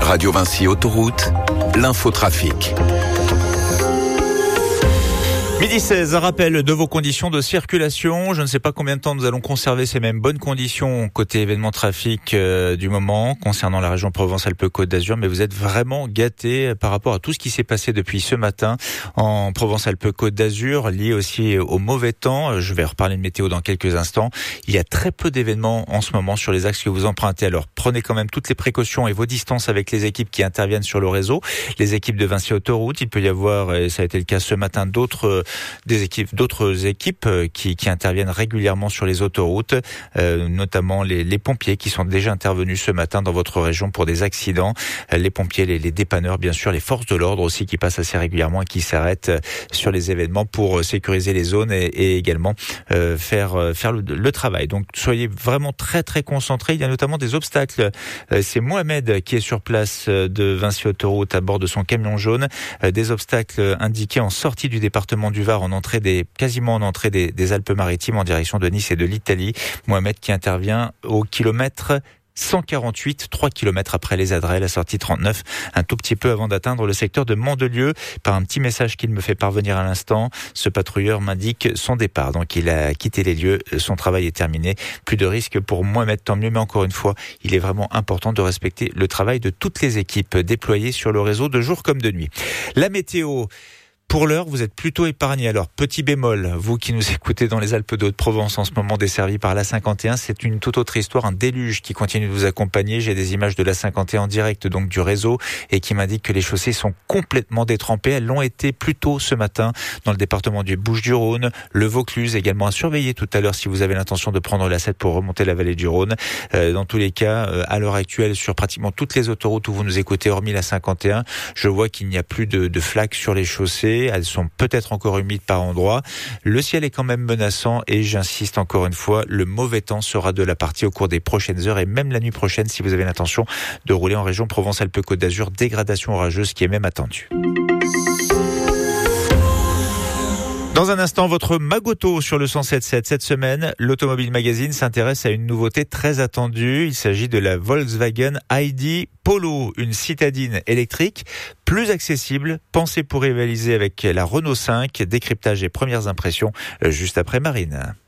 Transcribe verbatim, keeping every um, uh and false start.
Radio Vinci Autoroute, l'infotrafic. Midi seize, un rappel de vos conditions de circulation. Je ne sais pas combien de temps nous allons conserver ces mêmes bonnes conditions côté événement trafic euh, du moment concernant la région Provence-Alpes-Côte d'Azur, mais vous êtes vraiment gâtés par rapport à tout ce qui s'est passé depuis ce matin en Provence-Alpes-Côte d'Azur, lié aussi au mauvais temps. Je vais reparler de météo dans quelques instants. Il y a très peu d'événements en ce moment sur les axes que vous empruntez, alors prenez quand même toutes les précautions et vos distances avec les équipes qui interviennent sur le réseau, les équipes de Vinci Autoroute. Il peut y avoir, et ça a été le cas ce matin, d'autres des équipes, d'autres équipes qui, qui interviennent régulièrement sur les autoroutes, euh, notamment les, les pompiers qui sont déjà intervenus ce matin dans votre région pour des accidents. Euh, les pompiers, les, les dépanneurs, bien sûr, les forces de l'ordre aussi qui passent assez régulièrement et qui s'arrêtent sur les événements pour sécuriser les zones et, et également euh, faire faire le, le travail. Donc soyez vraiment très très concentrés. Il y a notamment des obstacles. Euh, c'est Mohamed qui est sur place de Vinci Autoroute à bord de son camion jaune. Euh, des obstacles indiqués en sortie du département du Var, en entrée des, quasiment en entrée des, des Alpes-Maritimes en direction de Nice et de l'Italie. Mohamed qui intervient au kilomètre cent quarante-huit, trois kilomètres après les Adrets, la sortie trente-neuf, un tout petit peu avant d'atteindre le secteur de Mandelieu. Par un petit message qu'il me fait parvenir à l'instant, ce patrouilleur m'indique son départ. Donc il a quitté les lieux, son travail est terminé. Plus de risque pour Mohamed, tant mieux, mais encore une fois, il est vraiment important de respecter le travail de toutes les équipes déployées sur le réseau de jour comme de nuit. La météo. Pour l'heure, vous êtes plutôt épargné. Alors, petit bémol, vous qui nous écoutez dans les Alpes de Haute-Provence en ce moment desservis par l'A cinquante et un, c'est une toute autre histoire, un déluge qui continue de vous accompagner. J'ai des images de l'A cinquante et un en direct, donc du réseau, et qui m'indiquent que les chaussées sont complètement détrempées. Elles l'ont été plus tôt ce matin dans le département du Bouches-du-Rhône, le Vaucluse, également à surveiller tout à l'heure si vous avez l'intention de prendre l'A sept pour remonter la vallée du Rhône. Euh, dans tous les cas, euh, à l'heure actuelle, sur pratiquement toutes les autoroutes où vous nous écoutez, hormis l'A cinquante et un, je vois qu'il n'y a plus de, de flaques sur les chaussées. Elles sont peut-être encore humides par endroits. Le ciel est quand même menaçant et j'insiste encore une fois, le mauvais temps sera de la partie au cours des prochaines heures et même la nuit prochaine si vous avez l'intention de rouler en région Provence-Alpes-Côte d'Azur. Dégradation orageuse qui est même attendue. Dans un instant, votre Magoto sur le cent sept sept. Cette semaine, l'Automobile Magazine s'intéresse à une nouveauté très attendue. Il s'agit de la Volkswagen I D Polo, une citadine électrique plus accessible, pensée pour rivaliser avec la Renault cinq. Décryptage et premières impressions juste après Marine.